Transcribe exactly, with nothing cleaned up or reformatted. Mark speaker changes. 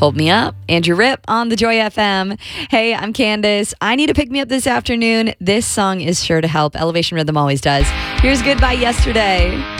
Speaker 1: Hold Me Up, Andrew Rip on the Joy F M. Hey, I'm Candace. I need to pick me up this afternoon. This song is sure to help. Elevation Rhythm always does. Here's Goodbye Yesterday.